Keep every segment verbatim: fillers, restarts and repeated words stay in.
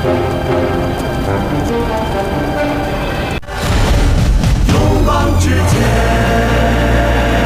勇往直前。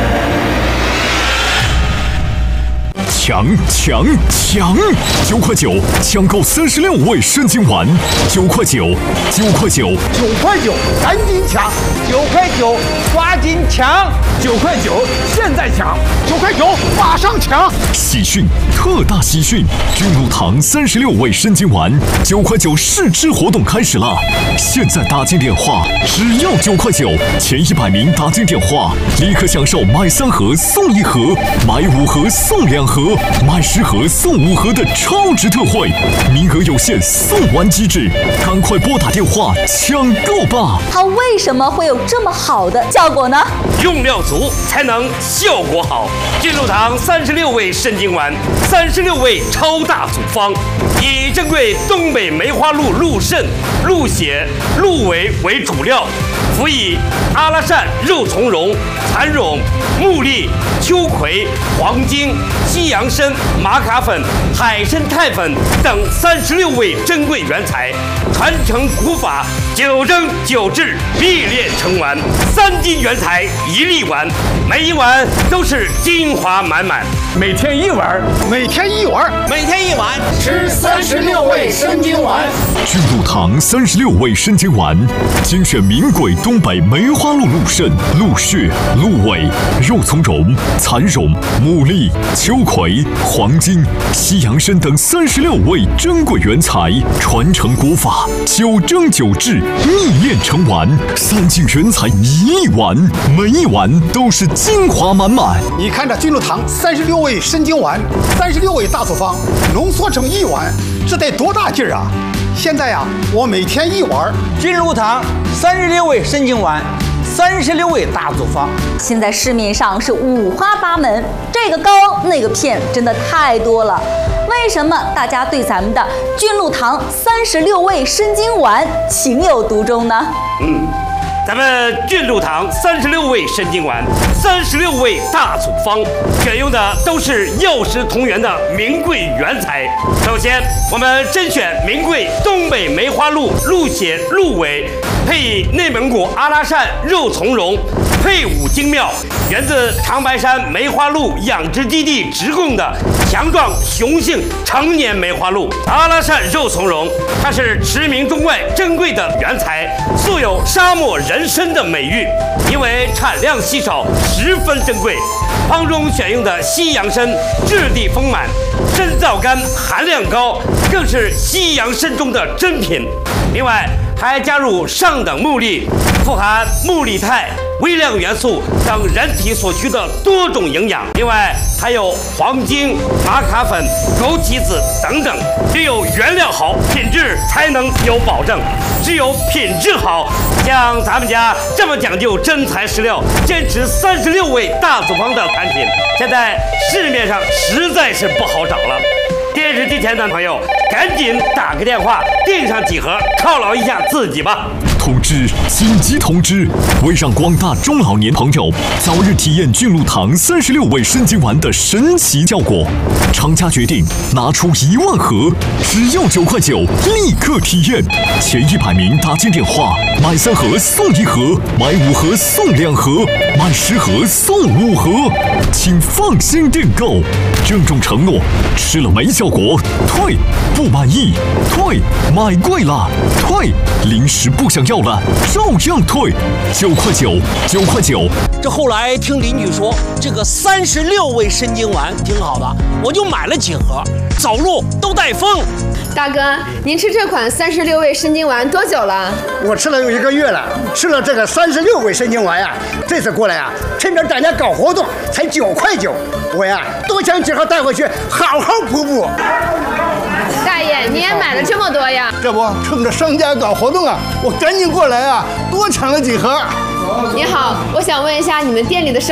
强强强！九块九，抢购三十六味生津丸，九块九，九块九， 九块九，赶紧抢！九块九，抓紧抢！九块九，现在抢！九块九，马上抢！ 喜讯，特大喜讯！君禄堂三十六味生津丸，九块九试吃活动开始了！现在打进电话，只要九块九，前一百名打进电话，立刻享受买三盒送一盒，买五盒送两盒。买十盒送五盒的超值特惠，名额有限，送完即止，赶快拨打电话抢购吧！ 它为什么会有这么好的效果呢？ 用料足才能效果好。君禄堂三十六味生津丸，三十六味超大组方，以珍贵东北梅花鹿鹿肾、鹿血、鹿尾为主料，辅以阿拉善、肉苁蓉、蚕蓉、木栗、秋葵、黄精、西洋参、玛卡粉、海参肽粉等三十六味珍贵原材，传承古法，九蒸九制，秘炼成丸，三斤原材一粒丸，每一丸都是精华满满。 每天一碗，每天一碗， 每天一碗， 吃三十六味生津丸。 君禄堂三十六味生津丸，精选名贵东北梅花鹿鹿肾、鹿血、鹿尾、肉苁蓉、蚕蓉、木栗、秋葵、黄精、西洋参等三十六味珍贵原材，传承古法，九蒸九制，秘炼成丸，三斤原材一粒丸，每一丸都是精华满满。 你看这君禄堂三十六味生津丸，三十六味大组方浓缩成一丸，这得多大劲儿啊！现在呀、啊，我每天一碗。 君禄堂三十六味生津丸，三十六味大组方。 现在市面上是五花八门，这个膏那个片真的太多了。为什么大家对咱们的君禄堂三十六味生津丸情有独钟呢？ 嗯。咱们君禄堂三十六味生津丸，三十六味大组方，选用的都是药食同源的名贵原材。首先，我们甄选名贵东北梅花鹿鹿血、鹿尾，配以内蒙古阿拉善肉苁蓉，配伍精妙，源自长白山梅花鹿养殖基地直供的强壮雄性成年梅花鹿。阿拉善肉苁蓉，它是驰名中外珍贵的原材，素有沙漠人参的美誉，因为产量稀少，十分珍贵。方中选用的西洋参质地丰满，参皂苷含量高，更是西洋参中的珍品。另外还加入上等木栗，富含木栗肽、微量元素等人体所需的多种营养。另外还有黄精、玛卡粉、枸杞子等等。只有原料好，品质才能有保证。只有品质好，像咱们家这么讲究真材实料，坚持三十六味大组方的产品，现在市面上实在是不好找了。电视机前的朋友，赶紧打个电话订上几盒，犒劳一下自己吧。 通知！紧急通知！为让广大中老年朋友早日体验君禄堂三十六味生津丸的神奇效果，厂家决定拿出一万盒，只要九块九，立刻体验。前一百名打进电话，买三盒送一盒，买五盒送两盒，买十盒送五盒，请放心订购。郑重承诺：吃了没效果，退；不满意，退；买贵了，退；临时不想要了，照样退。九块九，九块九。 这后来听邻居说，这个三十六味生津丸挺好的，我就买了几盒，走路都带风。 大哥，您吃这款三十六味生津丸多久了？ 我吃了有一个月了，吃了这个三十六味生津丸呀，这次过来啊，趁着大家搞活动，才九块九，我呀多抢几盒带回去，好好补补。 大爷，你也买了这么多呀？ 这不趁着商家搞活动啊，我赶紧过来啊，多抢了几盒。 你好，我想问一下你们店里的生